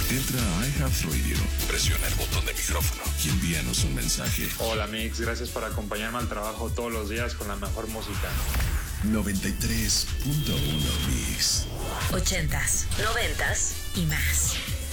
Entra a iHeartRadio, presiona el botón de micrófono y envíanos un mensaje. Hola Mix, gracias por acompañarme al trabajo todos los días con la mejor música. 93.1 Mix. 80s, 90s y más.